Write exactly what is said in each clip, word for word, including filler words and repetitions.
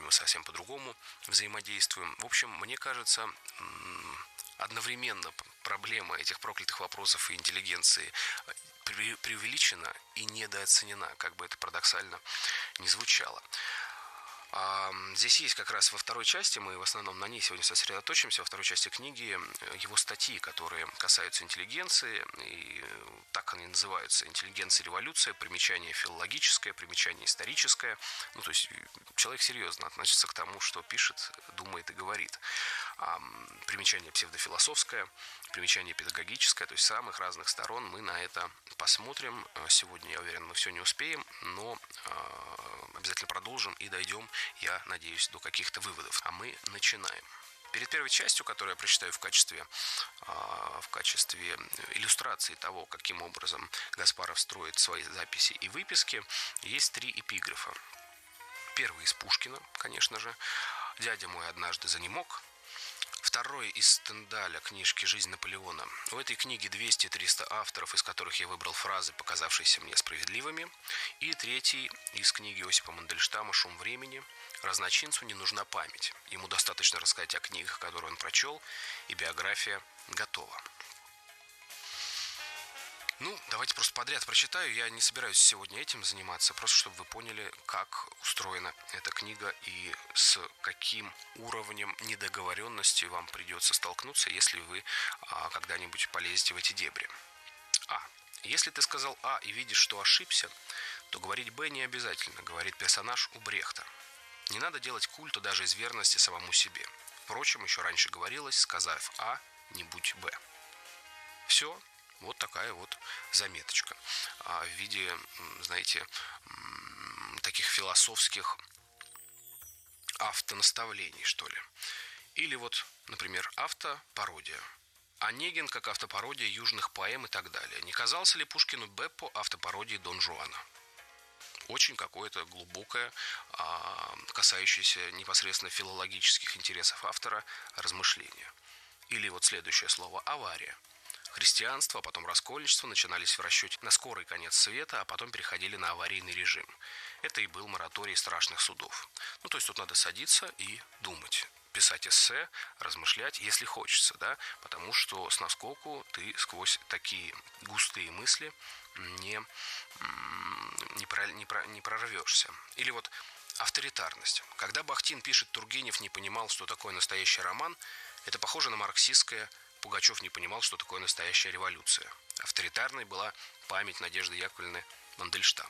мы совсем по-другому взаимодействуем. В общем, мне кажется, одновременно проблема этих проклятых вопросов и интеллигенции преувеличена и недооценена, как бы это парадоксально ни звучало. Здесь есть как раз во второй части, мы в основном на ней сегодня сосредоточимся, во второй части книги его статьи, которые касаются интеллигенции, и так они называются: «Интеллигенция и революция», примечание филологическое, примечание историческое. Ну, то есть человек серьезно относится к тому, что пишет, думает и говорит. Примечание псевдофилософское, примечание педагогическое, то есть с самых разных сторон мы на это посмотрим. Сегодня, я уверен, мы все не успеем, но обязательно продолжим и дойдем, я надеюсь, до каких-то выводов. А мы начинаем. Перед первой частью, которую я прочитаю в качестве, в качестве иллюстрации того, каким образом Гаспаров строит свои записи и выписки, есть три эпиграфа. Первый из Пушкина, конечно же. «Дядя мой однажды занемог». Второй из Стендаля, книжки «Жизнь Наполеона». У этой книги двести-триста авторов, из которых я выбрал фразы, показавшиеся мне справедливыми. И третий из книги Осипа Мандельштама «Шум времени». Разночинцу не нужна память. Ему достаточно рассказать о книгах, которые он прочел, и биография готова. Ну, давайте просто подряд прочитаю. Я не собираюсь сегодня этим заниматься, просто чтобы вы поняли, как устроена эта книга и с каким уровнем недоговоренности вам придется столкнуться, если вы а, когда-нибудь полезете в эти дебри. А. Если ты сказал А и видишь, что ошибся, то говорить Б не обязательно, говорит персонаж у Брехта. Не надо делать культу даже из верности самому себе. Впрочем, еще раньше говорилось: сказав А, не будь Б. Все. Вот такая вот заметочка в виде, знаете, таких философских автонаставлений, что ли. Или вот, например, автопародия. Онегин как автопародия южных поэм и так далее. Не казался ли Пушкину Беппо автопародией Дон Жуана? Очень какое-то глубокое, касающееся непосредственно филологических интересов автора, размышление. Или вот следующее слово «авария». Христианство, а потом раскольничество начинались в расчете на скорый конец света, а потом переходили на аварийный режим. Это и был мораторий страшных судов. Ну, то есть тут надо садиться и думать, писать эссе, размышлять, если хочется, да, потому что с наскоку ты сквозь такие густые мысли не, не, про, не, про, не прорвешься. Или вот авторитарность. Когда Бахтин пишет «Тургенев не понимал, что такое настоящий роман», это похоже на марксистское «Пугачев не понимал, что такое настоящая революция». Авторитарной была память Надежды Яковлевны Мандельштам.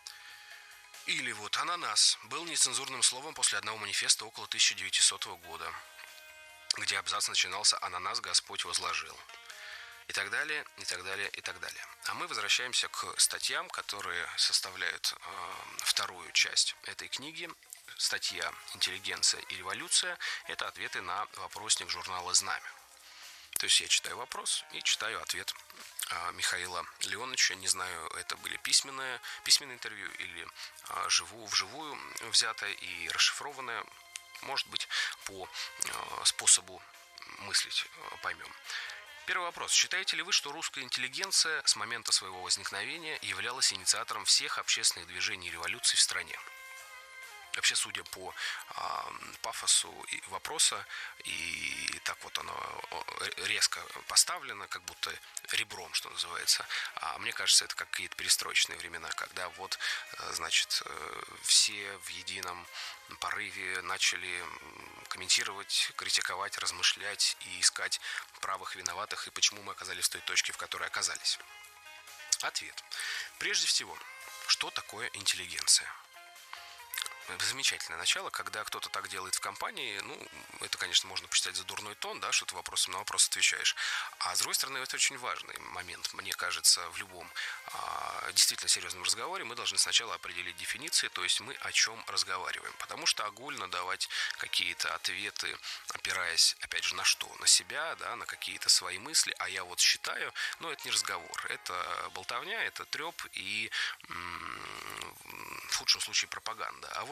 Или вот «Ананас» был нецензурным словом после одного манифеста около тысяча девятисотого года, где абзац начинался «Ананас Господь возложил». И так далее, и так далее, и так далее. А мы возвращаемся к статьям, которые составляют э, вторую часть этой книги. Статья «Интеллигенция и революция» – это ответы на вопросник журнала «Знамя». То есть я читаю вопрос и читаю ответ а, Михаила Леоновича. Не знаю, это были письменные, письменное интервью или а, живу, вживую взятое и расшифрованное. Может быть, по а, способу мыслить а, поймем. Первый вопрос. Считаете ли вы, что русская интеллигенция с момента своего возникновения являлась инициатором всех общественных движений и революций в стране? Вообще, судя по э, пафосу и вопроса, и так вот оно резко поставлено, как будто ребром, что называется, а мне кажется, это какие-то перестроечные времена, когда вот, значит, все в едином порыве начали комментировать, критиковать, размышлять и искать правых виноватых, и почему мы оказались в той точке, в которой оказались. Ответ. Прежде всего, что такое интеллигенция? Замечательное начало, когда кто-то так делает в компании, ну, это, конечно, можно посчитать за дурной тон, да, что ты вопросом на вопрос отвечаешь. А с другой стороны, это очень важный момент. Мне кажется, в любом а, действительно серьезном разговоре мы должны сначала определить дефиниции, то есть мы о чем разговариваем. Потому что огульно давать какие-то ответы, опираясь, опять же, на что? На себя, да, на какие-то свои мысли, а я вот считаю, ну, это не разговор. Это болтовня, это треп и м- в худшем случае пропаганда. А вот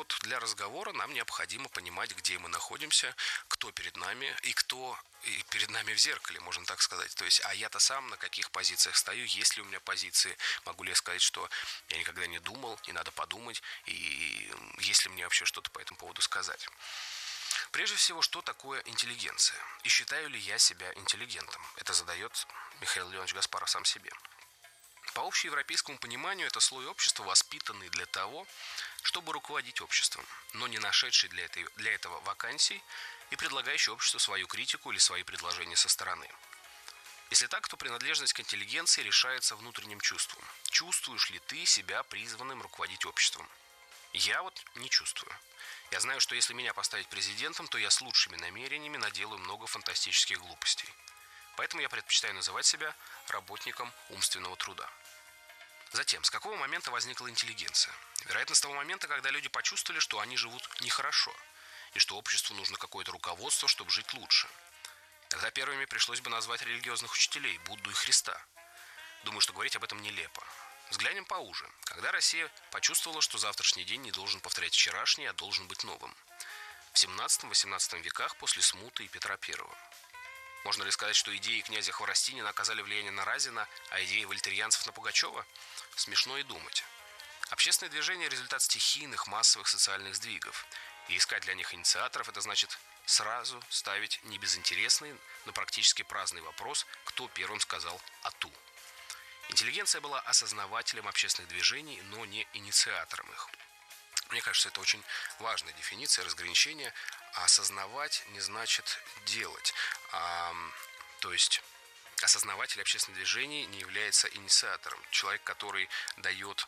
вот для разговора нам необходимо понимать, где мы находимся, кто перед нами и кто и перед нами в зеркале, можно так сказать. То есть, а я-то сам на каких позициях стою, есть ли у меня позиции, могу ли я сказать, что я никогда не думал, и надо подумать, и есть ли мне вообще что-то по этому поводу сказать. Прежде всего, что такое интеллигенция? И считаю ли я себя интеллигентом? Это задает Михаил Леонович Гаспаров сам себе. По общеевропейскому пониманию, это слой общества, воспитанный для того, чтобы руководить обществом, но не нашедший для, этой, для этого вакансий и предлагающий обществу свою критику или свои предложения со стороны. Если так, то принадлежность к интеллигенции решается внутренним чувством. Чувствуешь ли ты себя призванным руководить обществом? Я вот не чувствую. Я знаю, что если меня поставить президентом, то я с лучшими намерениями наделаю много фантастических глупостей. Поэтому я предпочитаю называть себя работником умственного труда. Затем, с какого момента возникла интеллигенция? Вероятно, с того момента, когда люди почувствовали, что они живут нехорошо, и что обществу нужно какое-то руководство, чтобы жить лучше. Тогда первыми пришлось бы назвать религиозных учителей, Будду и Христа. Думаю, что говорить об этом нелепо. Взглянем поуже. Когда Россия почувствовала, что завтрашний день не должен повторять вчерашний, а должен быть новым? В семнадцатом-восемнадцатом веках после Смуты и Петра Первого. Можно ли сказать, что идеи князя Хворостинина оказали влияние на Разина, а идеи вольтерьянцев на Пугачева? Смешно и думать. Общественное движение – результат стихийных массовых социальных сдвигов. И искать для них инициаторов – это значит сразу ставить не безинтересный, но практически праздный вопрос, кто первым сказал «ату». Интеллигенция была осознавателем общественных движений, но не инициатором их. Мне кажется, это очень важная дефиниция разграничения. Осознавать не значит делать. А, то есть осознаватель общественных движений не является инициатором. Человек, который дает,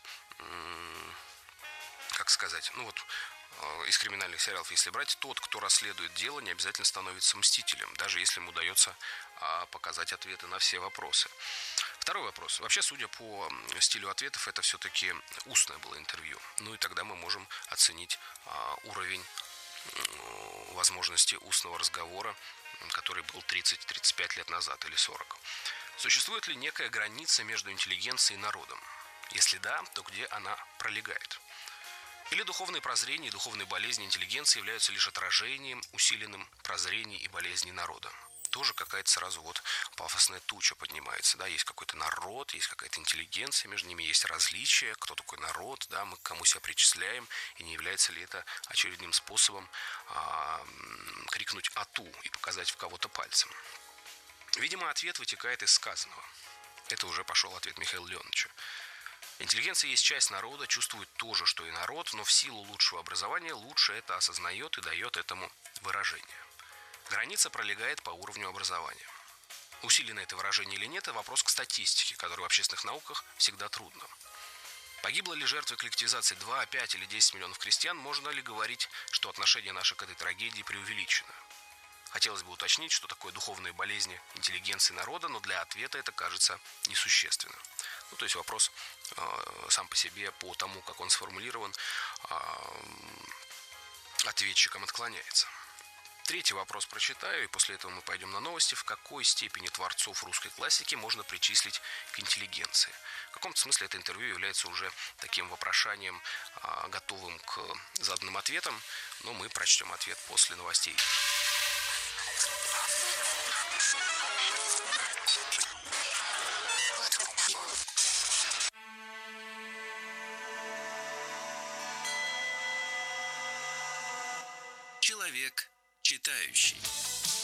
как сказать, ну вот из криминальных сериалов, если брать, тот, кто расследует дело, не обязательно становится мстителем, даже если ему удается показать ответы на все вопросы. Второй вопрос. Вообще, судя по стилю ответов, это все-таки устное было интервью. Ну и тогда мы можем оценить уровень возможности устного разговора, который был тридцать-тридцать пять лет назад или сорок. Существует ли некая граница между интеллигенцией и народом? Если да, то где она пролегает? Или духовные прозрения и духовные болезни интеллигенции являются лишь отражением, усиленным прозрений и болезней народа? Тоже какая-то сразу вот пафосная туча поднимается, да, есть какой-то народ, есть какая-то интеллигенция, между ними есть различия, кто такой народ, да, мы к кому себя причисляем, и не является ли это очередным способом а, крикнуть «ату» и показать в кого-то пальцем. Видимо, ответ вытекает из сказанного. Это уже пошел ответ Михаила Леоновича. Интеллигенция есть часть народа, чувствует то же, что и народ, но в силу лучшего образования лучше это осознает и дает этому выражение. Граница пролегает по уровню образования. Усилено это выражение или нет, это вопрос к статистике, который в общественных науках всегда трудно. Погибло ли жертвой коллективизации два, пять или десять миллионов крестьян, можно ли говорить, что отношение наше к этой трагедии преувеличено? Хотелось бы уточнить, что такое духовные болезни интеллигенции народа, но для ответа это кажется несущественно. Ну, то есть вопрос э, сам по себе, по тому, как он сформулирован, э, ответчиком отклоняется. Третий вопрос прочитаю, и после этого мы пойдем на новости. В какой степени творцов русской классики можно причислить к интеллигенции? В каком-то смысле это интервью является уже таким вопрошанием, а, готовым к заданным ответам, но мы прочтем ответ после новостей. Человек читающий.